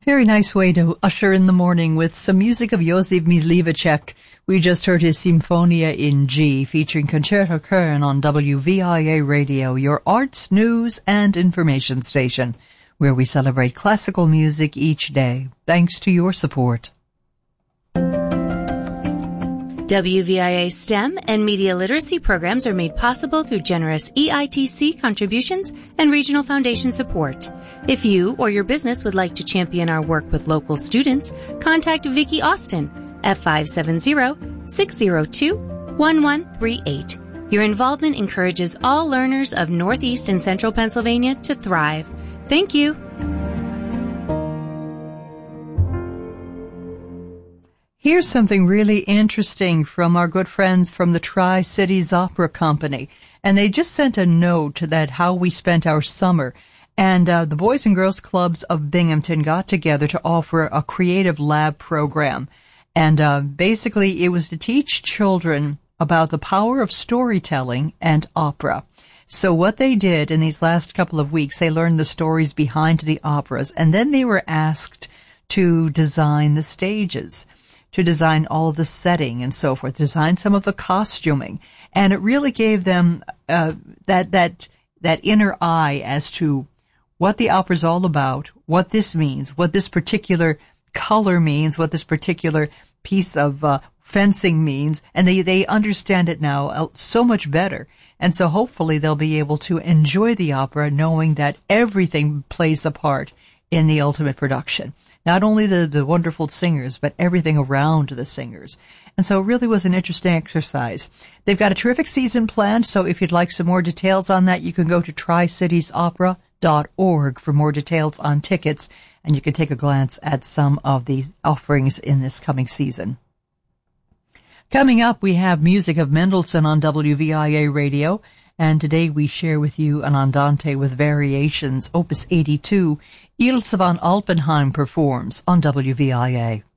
Very nice way to usher in the morning with some music of Josef Myslivacek. We just heard his Symphonia in G, featuring Concerto Kern on WVIA Radio, your arts, news, and information station, where we celebrate classical music each day, thanks to your support. WVIA STEM and media literacy programs are made possible through generous EITC contributions and regional foundation support. If you or your business would like to champion our work with local students, contact Vicki Austin at 570-602-1138. Your involvement encourages all learners of Northeast and Central Pennsylvania to thrive. Thank you. Here's something really interesting from our good friends from the Tri-Cities Opera Company. And they just sent a note that how we spent our summer. And the Boys and Girls Clubs of Binghamton got together to offer a creative lab program. And basically it was to teach children about the power of storytelling and opera. So what they did in these last couple of weeks, they learned the stories behind the operas. And then they were asked to design the stages, to design all of the setting and so forth, design some of the costuming. And it really gave them that inner eye as to what the opera's all about, what this means, what this particular color means, what this particular piece of fencing means. And they understand it now so much better. And so hopefully they'll be able to enjoy the opera knowing that everything plays a part in the ultimate production. Not only the wonderful singers, but everything around the singers. And so it really was an interesting exercise. They've got a terrific season planned, so if you'd like some more details on that, you can go to tricitiesopera.org for more details on tickets, and you can take a glance at some of the offerings in this coming season. Coming up, we have music of Mendelssohn on WVIA Radio, and today we share with you an Andante with variations, Opus 82, Ilse von Alpenheim performs on WVIA.